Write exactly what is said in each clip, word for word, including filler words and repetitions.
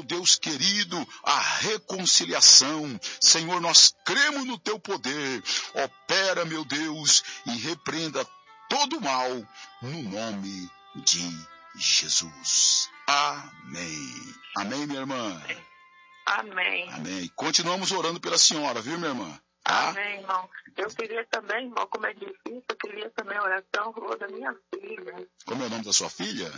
Deus querido, a reconciliação. Senhor, nós cremos no teu poder. Opera, meu Deus, e repreenda todo o mal no nome de Jesus. Amém. Amém, minha irmã? Amém. Amém. Continuamos orando pela senhora, viu, minha irmã? Tá? Amém, irmão. Eu queria também, irmão, como é difícil, eu queria também a oração a favor da minha filha. Como é o nome da sua filha?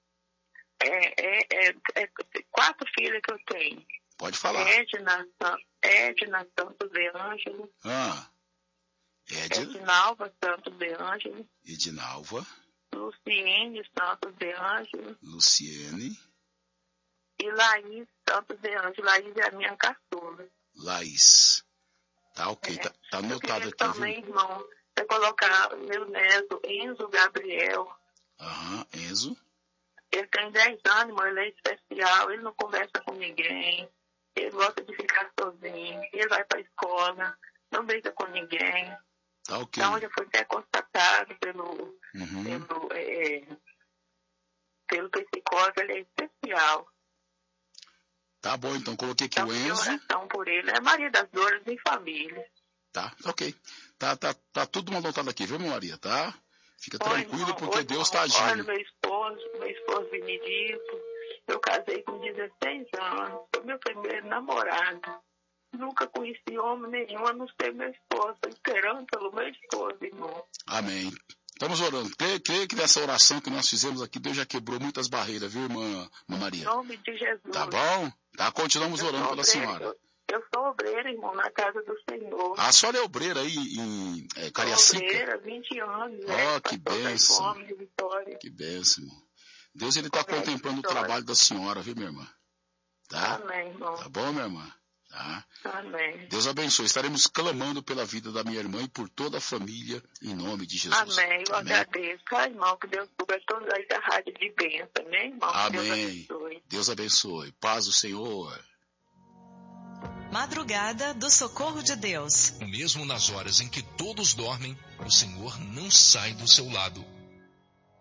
É, é, é, é quatro filhas que eu tenho. Pode falar. Edna, Edna Santos de Ângelo. Ah. Edna. Edinalva Santos de Ângelo. Edinalva. Luciene Santos de Ângelo. Luciene. E Laís Santos de Ângelo. Laís é a minha caçula. Laís. Tá ok, é. tá, tá anotado aqui. Também, viu? irmão, você colocar meu neto, Enzo Gabriel. Aham, uhum, Enzo. Ele tem dez anos, irmão, ele é especial, ele não conversa com ninguém, ele gosta de ficar sozinho, ele vai para a escola, não briga com ninguém. Tá ok. Então, já foi até constatado pelo, uhum. pelo, é, pelo psicólogo, ele é especial. Tá bom, então coloquei aqui então, o Enzo. Oração por ele, é Maria das Dores em família. Tá, ok. Tá, tá, tá tudo anotado aqui, viu, Maria, tá? Fica Oi, tranquilo, irmão, porque oi, Deus irmão, está agindo. Olha, meu esposo, meu esposo Benedito, eu casei com dezesseis anos, foi meu primeiro namorado. Nunca conheci homem nenhum, a não ser meu esposo, esperando pelo meu esposo, irmão. Amém. Estamos orando. Creio, creio que nessa oração que nós fizemos aqui, Deus já quebrou muitas barreiras, viu, irmã, irmã Maria? Em nome de Jesus. Tá bom? Tá, continuamos eu orando pela obreira, senhora. Eu, eu sou obreira, irmão, na casa do Senhor. A senhora é obreira aí em é, Cariacica? Obreira, vinte anos. Ó, né? oh, que bênção. Que bênção, irmão. Deus, ele está contemplando o trabalho da senhora, viu, minha irmã? Tá? Amém, irmão. Tá bom, minha irmã? Tá? Amém. Deus abençoe. Estaremos clamando pela vida da minha irmã e por toda a família, em nome de Jesus. Amém. Eu Amém. agradeço. Ai, irmão, que Deus cubra todos aí da rádio de bênção, né, irmão? Amém. Deus abençoe. Deus abençoe. Paz do Senhor. Madrugada do Socorro de Deus. Mesmo nas horas em que todos dormem, o Senhor não sai do seu lado.